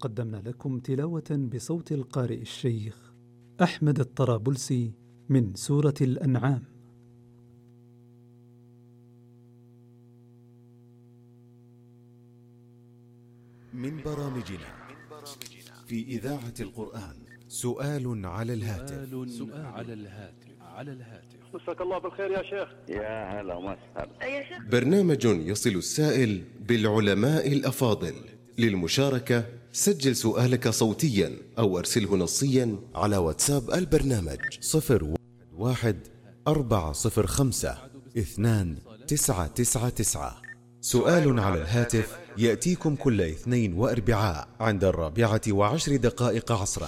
قدمنا لكم تلاوة بصوت القارئ الشيخ أحمد الطرابلسي من سورة الأنعام. من برامجنا في إذاعة القرآن سؤال على الهاتف. مساك الله بالخير يا شيخ. يا هلا وسهلا يا شيخ. برنامج يصل السائل بالعلماء الأفاضل. للمشاركة سجل سؤالك صوتيا أو أرسله نصيا على واتساب البرنامج 01405-2999. سؤال على الهاتف يأتيكم كل اثنين وأربعاء عند 4:10 عصرا.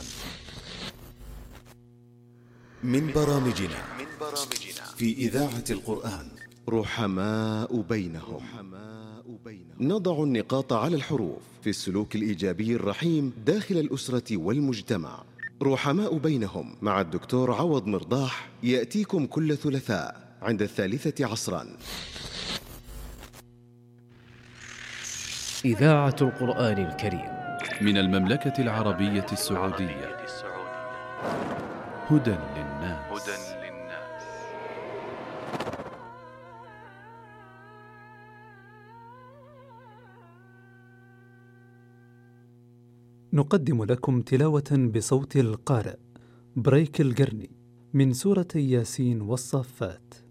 من برامجنا في إذاعة القرآن رحماء بينهم. نضع النقاط على الحروف في السلوك الإيجابي الرحيم داخل الأسرة والمجتمع. رحماء بينهم مع الدكتور عوض مرضاح يأتيكم كل ثلاثاء عند 3 عصرا. إذاعة القرآن الكريم من المملكة العربية السعودية. هدى للناس. نقدم لكم تلاوة بصوت القارئ بريك القرني من سورة ياسين والصافات.